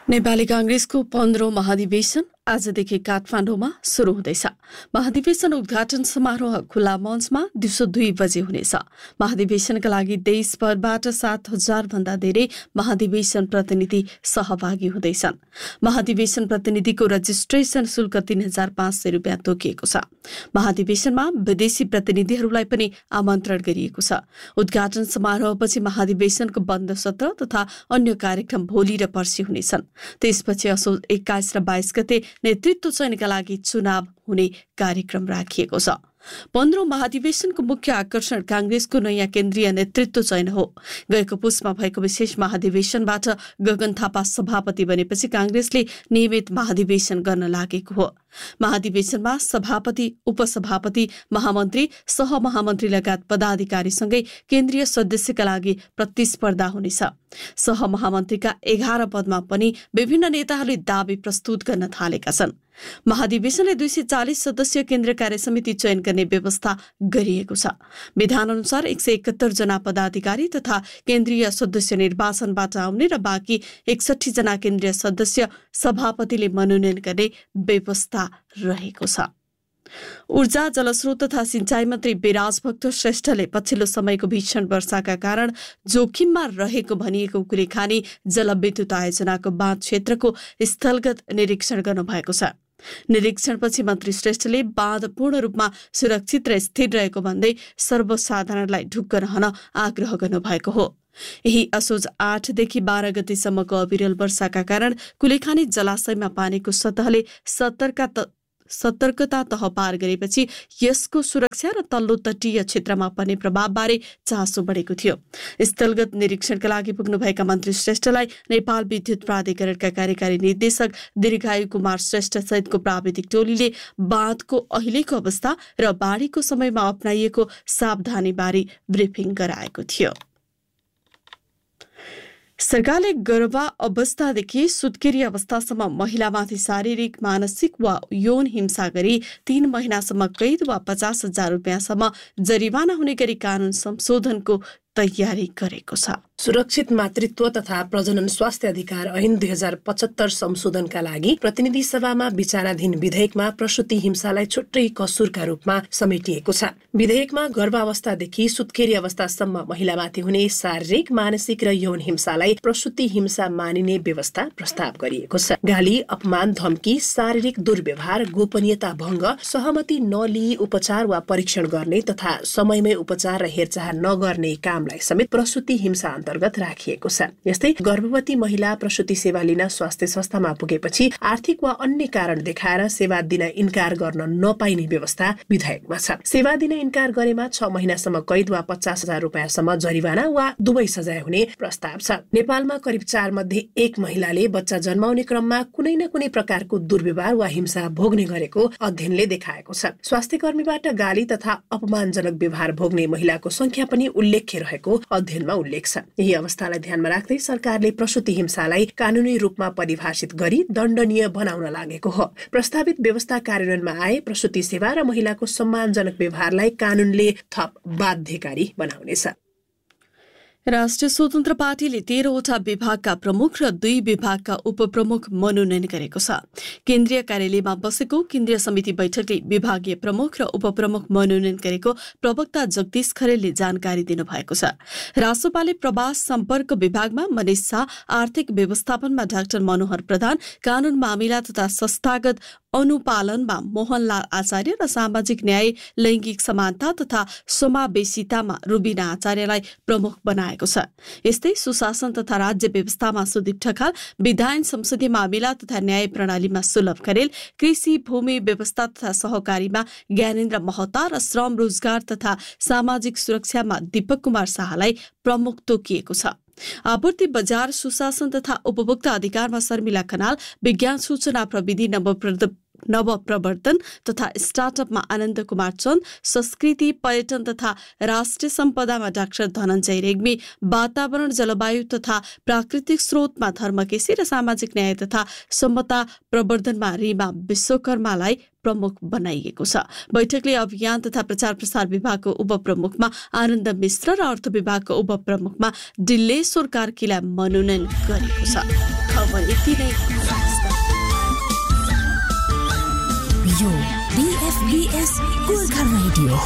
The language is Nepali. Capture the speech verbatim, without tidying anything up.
नेपाली कांग्रेसको पन्ध्रौं महाधिवेशन आजदेखि काठमाडौँमा सुरु हुँदैछ। महाधिवेशन उद्घाटन समारोह खुल्ला मञ्चमा दिउँसो दुई बजे हुनेछ। महाधिवेशनका लागि देशभरबाट सात हजार भन्दा धेरै महाधिवेशन प्रतिनिधि सहभागी हुँदैछन्। महाधिवेशन प्रतिनिधिको रजिस्ट्रेसन शुल्क तीन हजार पाँच सय रुपियाँ तोकिएको छ। महाधिवेशनमा विदेशी प्रतिनिधिहरूलाई पनि आमन्त्रण गरिएको छ। उद्घाटन समारोहपछि महाधिवेशनको बन्द सत्र तथा अन्य कार्यक्रम भोलि र पर्सि हुनेछन्। त्यसपछि असोज एक्काइस र बाइस गते नेतृत्व चयनका लागि चुनाव हुने कार्यक्रम राखिएको छ। पन्ध्रौं महाधिवेशनको मुख्य आकर्षण कांग्रेसको नयाँ केन्द्रीय नेतृत्व चयन हो। गएको पुसमा भएको विशेष महाधिवेशनबाट गगन थापा सभापति बनेपछि कांग्रेसले नियमित महाधिवेशन गर्न लागेको हो। महाधिवेशनमा सभापति, उपसभापति, महामन्त्री, सहमहामन्त्री लगायत पदाधिकारीसँगै केन्द्रीय सदस्यका लागि प्रतिस्पर्धा हुनेछ। सहमहामन्त्रीका एघार पदमा पनि विभिन्न नेताहरूले दावी प्रस्तुत गर्न थालेका छन्। महाधिवेशनले दुई सय चालिस सदस्यीय केन्द्रीय कार्य समिति चयन गर्ने व्यवस्था गरिएको छ। विधान अनुसार एक सय एकहत्तर जना पदाधिकारी तथा केन्द्रीय सदस्य निर्वाचनबाट आउने र बाँकी एकसठी जना केन्द्रीय सदस्य सभापतिले मनोनयन गर्ने व्यवस्था रहेको छ। ऊर्जा, जलस्रोत तथा सिंचाई मन्त्री विराज भक्त श्रेष्ठले पछिल्लो समयको भीषण वर्षाका कारण जोखिममा रहेको भनिएको कुलेखानी जलविद्युत आयोजनाको बाँध क्षेत्रको स्थलगत निरीक्षण गर्नुभएको छ। निरीक्षणपछि मन्त्री श्रेष्ठले बाँध पूर्ण रूपमा सुरक्षित र स्थिर रहेको भन्दै सर्वसाधारणलाई ढुक्क रहन आग्रह गर्नुभएको हो। यही असोज आठदेखि बाह्र गतिसम्मको अविरल वर्षाका कारण कुलेखानी जलाशयमा पानीको सतहले सतर्कता सतर्कता तह पार गरेपछि यसको सुरक्षा र तल्लो तटीय क्षेत्रमा पर्ने प्रभावबारे चासो बढेको थियो। स्थलगत निरीक्षणका लागि पुग्नुभएका मन्त्री श्रेष्ठलाई नेपाल विद्युत प्राधिकरणका कार्यकारी निर्देशक दीर्घायु कुमार श्रेष्ठ सहितको प्राविधिक टोलीले बाँधको अहिलेको अवस्था र बाढीको समयमा अपनाइएको सावधानीबारे ब्रिफिङ गराएको थियो। सरकारले गर्भ अवस्थादेखि सुत्केरी अवस्थासम्म महिलामाथि शारीरिक, मानसिक वा यौन हिंसा गरी तीन महिनासम्म कैद वा पचास हजार रुपियाँसम्म जरिवाना हुने गरी कानून संशोधनको तयारी गरेको छ। सुरक्षित मातृत्व तथा प्रजनन स्वास्थ्य अधिकार ऐन दुई हजार पचहत्तर संशोधनका लागि प्रतिनिधि सभामा विचाराधीन विधेयकमा प्रसूति हिंसालाई छुट्टै कसुरका रूपमा समेटिएको छ। विधेयकमा गर्भावस्थादेखि सुत्केरी अवस्थासम्म महिलामाथि हुने शारीरिक, मानसिक र यौन हिंसालाई प्रसूति हिंसा मानिने व्यवस्था प्रस्ताव गरिएको छ। गाली, अपमान, धम्की, शारीरिक दुर्व्यवहार, गोपनीयता भङ्ग, सहमति नलिई उपचार वा परीक्षण गर्ने तथा समयमै उपचार र हेरचाह नगर्ने कामलाई समेत प्रसूति हिंसा अन्तर्गत राखिएको छ। यस्तै गर्भवती महिला प्रसूति सेवा लिन स्वास्थ्य संस्थामा पुगेपछि आर्थिक वा अन्य कारण देखाएर सेवा दिन इन्कार गर्न नपाइने व्यवस्था विधेयकमा छ। सेवा दिन इन्कार गरेमा छ महिनासम्म कैद वा पचास हजार रुपियाँसम्म जरिवाना वा दुवै सजाय हुने प्रस्ताव छ। नेपालमा करिब चार मध्ये एक महिलाले बच्चा जन्माउने क्रममा कुनै न कुनै प्रकारको दुर्व्यवहार वा हिंसा भोग्ने गरेको अध्ययनले देखाएको छ। स्वास्थ्य कर्मीबाट गाली तथा अपमानजनक व्यवहार भोग्ने महिलाको संख्या पनि उल्लेख्य रहेको अध्ययनमा उल्लेख छ। यही अवस्थालाई ध्यानमा राख्दै सरकारले प्रसूति हिंसालाई कानूनी रूपमा परिभाषित गरी दण्डनीय बनाउन लागेको हो। प्रस्तावित व्यवस्था कार्यान्वयनमा आए प्रसूति सेवा र महिलाको सम्मानजनक व्यवहारलाई कानूनले थप बाध्यकारी बनाउनेछ। राष्ट्रिय स्वतन्त्र पार्टीले तेह्रवटा विभागका प्रमुख र दुई विभागका उपप्रमुख मनोनयन गरेको छ। केन्द्रीय कार्यालयमा बसेको केन्द्रीय समिति बैठकले विभागीय प्रमुख र उपप्रमुख मनोनयन गरेको प्रवक्ता जगदीश खरेलले जानकारी दिनुभएको छ। रासोपाले प्रवास सम्पर्क विभागमा मनिष शाह, आर्थिक व्यवस्थापनमा डाक्टर मनोहर प्रधान, कानून मामिला तथा संस्थागत अनुपालनमा मोहनलाल आचार्य र सामाजिक न्याय, लैंगिक समानता तथा समावेशितामा रुबिना आचार्यलाई प्रमुख बनाएको छ। यस्तै सुशासन तथा राज्य व्यवस्थामा सुदीप ठकाल, विधायन संसदीय मामिला तथा न्याय प्रणालीमा सुलभ खरेल, कृषि भूमि व्यवस्था तथा सहकारीमा ज्ञानेन्द्र महता र श्रम रोजगार तथा सामाजिक सुरक्षामा दीपक कुमार शाहलाई प्रमुख तोकिएको छ। आपूर्ति बजार, सुशासन तथा उपभोक्ता अधिकारमा शर्मिला खनाल, विज्ञान सूचना प्रविधि नव प्रवर्तन तथा स्टार्टअपमा आनन्द कुमार चन्द, संस्कृति पर्यटन तथा राष्ट्रिय सम्पदामा डाक्टर धनञ्जय रेग्मी, वातावरण जलवायु तथा प्राकृतिक स्रोतमा धर्मकेशी र सामाजिक न्याय तथा समता प्रवर्धनमा रीमा विश्वकर्मालाई प्रमुख बनाइएको छ। बैठकले अभियान तथा प्रचार प्रसार विभागको उपप्रमुखमा आनन्द मिश्र र अर्थ विभागको उपप्रमुखमा डिल्लेश्वर कार्कीलाई मनोनयन गरेको छ। खबर यति नै। यो बीएफबीएस गोर्खा रेडियो